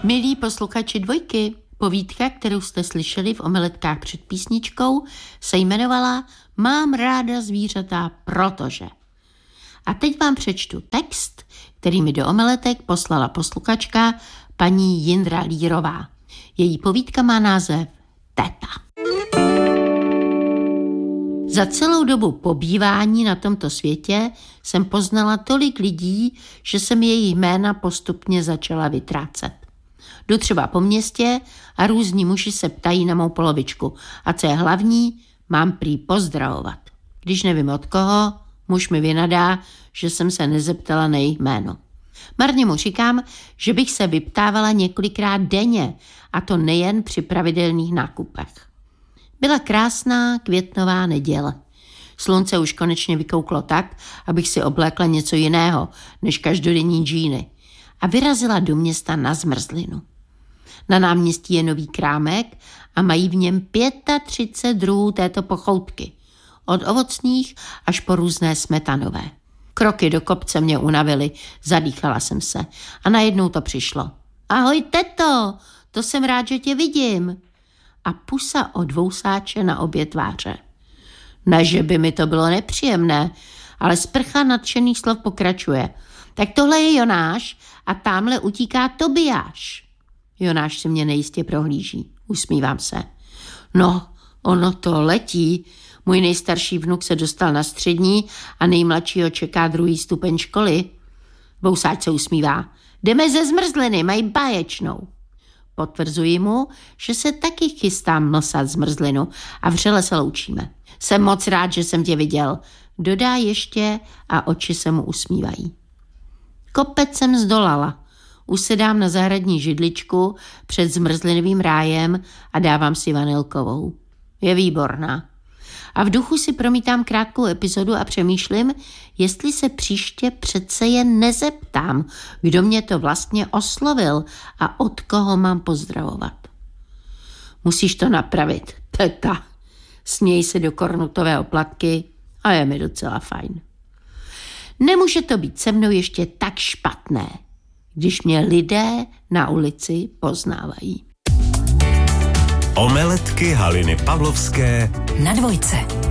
Milí posluchači Dvojky, povídka, kterou jste slyšeli v Omeletkách před písničkou, se jmenovala Mám ráda zvířata, protože. A teď vám přečtu text, který mi do Omeletek poslala posluchačka paní Jindra Lírová. Její povídka má název Teta. Za celou dobu pobývání na tomto světě jsem poznala tolik lidí, že jsem jejich jména postupně začala vytrácet. Jdu třeba po městě a různí muži se ptají na mou polovičku. A co je hlavní, mám prý pozdravovat. Když nevím od koho, muž mi vynadá, že jsem se nezeptala na jejich jméno. Marně mu říkám, že bych se vyptávala několikrát denně, a to nejen při pravidelných nákupech. Byla krásná květnová neděle. Slunce už konečně vykouklo tak, abych si oblékla něco jiného než každodenní džíny a vyrazila do města na zmrzlinu. Na náměstí je nový krámek a mají v něm 35 druhů této pochoutky. Od ovocných až po různé smetanové. Kroky do kopce mě unavily, zadýchala jsem se a najednou to přišlo. Ahoj, teto, to jsem rád, že tě vidím. A pusa od vousáče na obě tváře. Ne, že by mi to bylo nepříjemné, ale sprcha nadšených slov pokračuje. Tak tohle je Jonáš a támhle utíká Tobiáš. Jonáš si mě nejistě prohlíží. Usmívám se. No, ono to letí. Můj nejstarší vnuk se dostal na střední a nejmladšího čeká 2. stupeň školy. Vousáč se usmívá. Jdeme ze zmrzliny, mají báječnou. Potvrzuji mu, že se taky chystám nosat zmrzlinu a vřele se loučíme. Jsem moc rád, že jsem tě viděl. Dodá ještě a oči se mu usmívají. Kopec jsem zdolala. Usedám na zahradní židličku před zmrzlinovým rájem a dávám si vanilkovou. Je výborná. A v duchu si promítám krátkou epizodu a přemýšlím, jestli se příště přece jen nezeptám, kdo mě to vlastně oslovil a od koho mám pozdravovat. Musíš to napravit, teta. Směj se do kornutové oplatky a je mi docela fajn. Nemůže to být se mnou ještě tak špatné, když mě lidé na ulici poznávají. Omeletky Haliny Pavlovské na Dvojce.